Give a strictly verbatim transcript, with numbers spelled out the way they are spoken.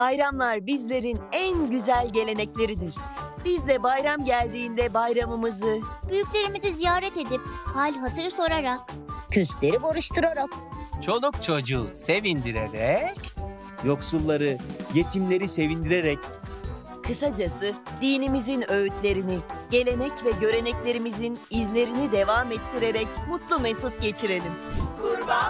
Bayramlar bizlerin en güzel gelenekleridir. Biz de bayram geldiğinde bayramımızı, Büyüklerimizi ziyaret edip hal hatır sorarak, Küsleri barıştırarak, Çoluk çocuğu sevindirerek, Yoksulları, yetimleri sevindirerek, kısacası dinimizin öğütlerini, gelenek ve göreneklerimizin izlerini devam ettirerek mutlu mesut geçirelim. Kurban